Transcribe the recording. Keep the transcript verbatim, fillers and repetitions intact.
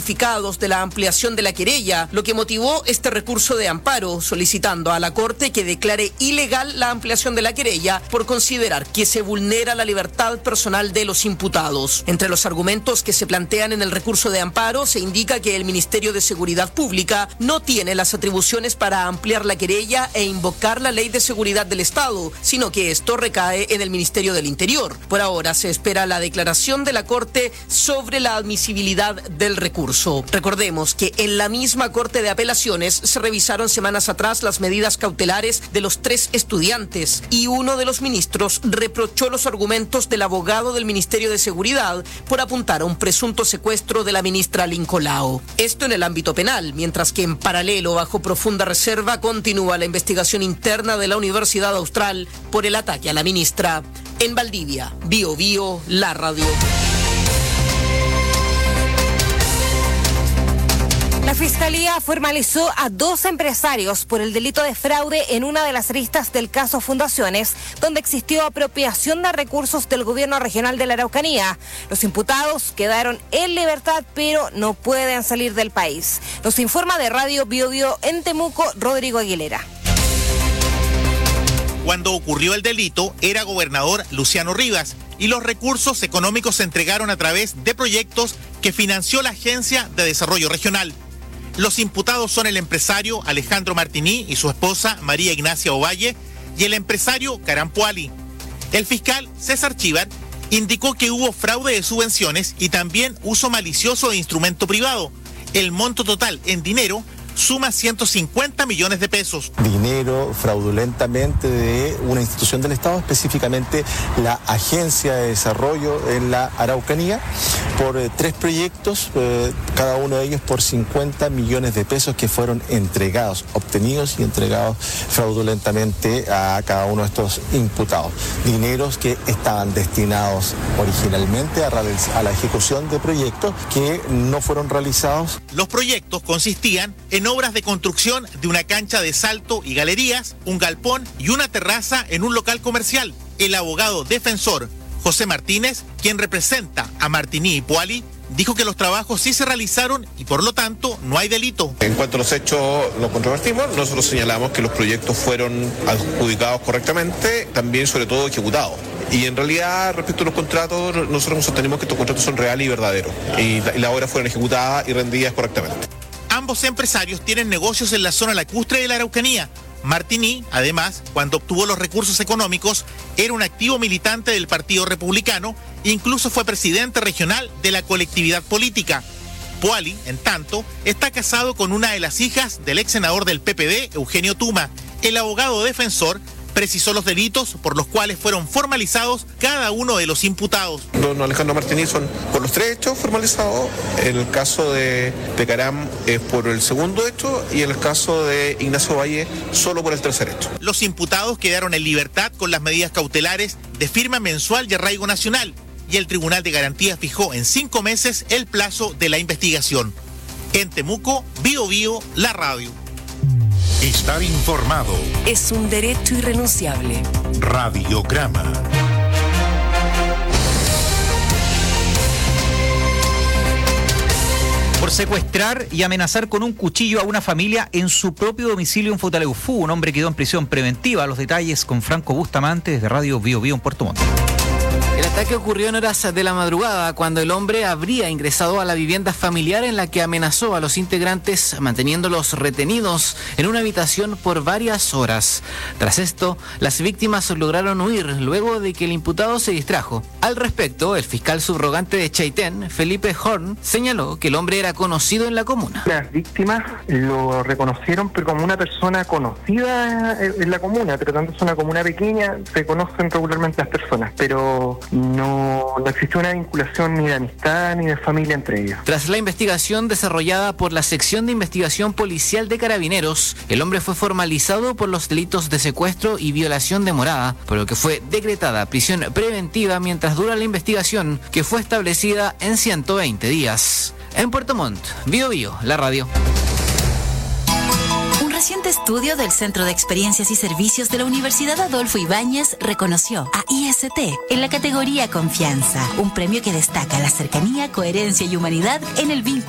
de la ampliación de la querella, lo que motivó este recurso de amparo, solicitando a la Corte que declare ilegal la ampliación de la querella por considerar que se vulnera la libertad personal de los imputados. Entre los argumentos que se plantean en el recurso de amparo se indica que el Ministerio de Seguridad Pública no tiene las atribuciones para ampliar la querella e invocar la Ley de Seguridad del Estado, sino que esto recae en el Ministerio del Interior. Por ahora se espera la declaración de la Corte sobre la admisibilidad del recurso. Recordemos que en la misma Corte de Apelaciones se revisaron semanas atrás las medidas cautelares de los tres estudiantes y uno de los ministros reprochó los argumentos del abogado del Ministerio de Seguridad por apuntar a un presunto secuestro de la ministra Lincolao. Esto en el ámbito penal, mientras que en paralelo, bajo profunda reserva, continúa la investigación interna de la Universidad Austral por el ataque a la ministra. En Valdivia, Bio Bio, la radio. La Fiscalía formalizó a dos empresarios por el delito de fraude en una de las aristas del caso Fundaciones, donde existió apropiación de recursos del gobierno regional de la Araucanía. Los imputados quedaron en libertad, pero no pueden salir del país. Nos informa de Radio Bio Bio en Temuco, Rodrigo Aguilera. Cuando ocurrió el delito, era gobernador Luciano Rivas y los recursos económicos se entregaron a través de proyectos que financió la Agencia de Desarrollo Regional. Los imputados son el empresario Alejandro Martini y su esposa María Ignacia Ovalle y el empresario Caram Puali. El fiscal César Chívar indicó que hubo fraude de subvenciones y también uso malicioso de instrumento privado. El monto total en dinero suma ciento cincuenta millones de pesos. Dinero fraudulentamente de una institución del Estado, específicamente la Agencia de Desarrollo en la Araucanía, por eh, tres proyectos, eh, cada uno de ellos por cincuenta millones de pesos que fueron entregados, obtenidos y entregados fraudulentamente a cada uno de estos imputados. Dineros que estaban destinados originalmente a, a la ejecución de proyectos que no fueron realizados. Los proyectos consistían en obras de construcción de una cancha de salto y galerías, un galpón y una terraza en un local comercial. El abogado defensor José Martínez, quien representa a Martini y Puali, dijo que los trabajos sí se realizaron y por lo tanto no hay delito. En cuanto a los hechos los controvertimos, nosotros señalamos que los proyectos fueron adjudicados correctamente, también sobre todo ejecutados. Y en realidad, respecto a los contratos, nosotros sostenemos que estos contratos son reales y verdaderos y las obras fueron ejecutadas y rendidas correctamente. Ambos empresarios tienen negocios en la zona lacustre de la Araucanía. Martini, además, cuando obtuvo los recursos económicos, era un activo militante del Partido Republicano, incluso fue presidente regional de la colectividad política. Puali, en tanto, está casado con una de las hijas del ex senador del P P D, Eugenio Tuma. El abogado defensor precisó los delitos por los cuales fueron formalizados cada uno de los imputados. Don Alejandro Martini son por los tres hechos formalizados, en el caso de, de Caram es por el segundo hecho y en el caso de Ignacio Valle solo por el tercer hecho. Los imputados quedaron en libertad con las medidas cautelares de firma mensual y arraigo nacional y el Tribunal de Garantía fijó en cinco meses el plazo de la investigación. En Temuco, Bio Bio, la radio. Estar informado es un derecho irrenunciable. Radiograma. Por secuestrar y amenazar con un cuchillo a una familia en su propio domicilio en Futaleufú, un hombre quedó en prisión preventiva. Los detalles con Franco Bustamante desde Radio Bio Bio en Puerto Montt. El ataque ocurrió en horas de la madrugada cuando el hombre habría ingresado a la vivienda familiar en la que amenazó a los integrantes manteniéndolos retenidos en una habitación por varias horas. Tras esto, las víctimas lograron huir luego de que el imputado se distrajo. Al respecto, el fiscal subrogante de Chaitén, Felipe Horn, señaló que el hombre era conocido en la comuna. Las víctimas lo reconocieron pero como una persona conocida en la comuna, pero tanto es una comuna pequeña, se conocen regularmente las personas, pero No, no existe una vinculación ni de amistad ni de familia entre ellos. Tras la investigación desarrollada por la Sección de Investigación Policial de Carabineros, el hombre fue formalizado por los delitos de secuestro y violación de morada, por lo que fue decretada prisión preventiva mientras dura la investigación, que fue establecida en ciento veinte días. En Puerto Montt, Bio Bio, la radio. Un reciente estudio del Centro de Experiencias y Servicios de la Universidad Adolfo Ibáñez reconoció a I S T en la categoría Confianza, un premio que destaca la cercanía, coherencia y humanidad en el vínculo